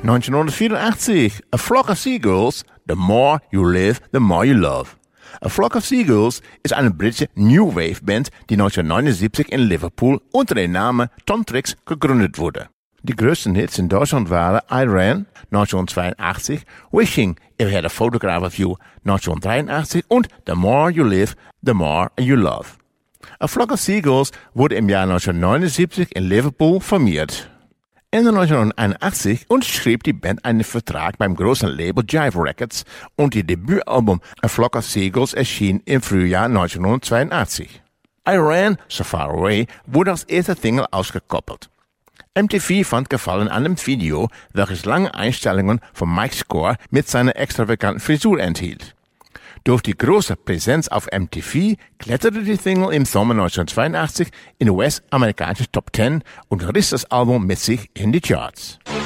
1984, A Flock of Seagulls, The More You Live, The More You Love. A Flock of Seagulls ist eine britische New Wave Band, die 1979 in Liverpool unter dem Namen Tontrix gegründet wurde. Die größten Hits in Deutschland waren I Ran 1982, Wishing If I Had a Photograph of You 1983 und The More You Live, The More You Love. A Flock of Seagulls wurde im Jahr 1979 in Liverpool formiert. Ende 1981 unterschrieb die Band einen Vertrag beim großen Label Jive Records und ihr Debütalbum A Flock of Seagulls erschien im Frühjahr 1982. I Ran So Far Away wurde als erste Single ausgekoppelt. MTV fand Gefallen an dem Video, welches lange Einstellungen von Mike Score mit seiner extravaganten Frisur enthielt. Durch die große Präsenz auf MTV kletterte die Single im Sommer 1982 in die US-amerikanische Top 10 und riss das Album mit sich in die Charts.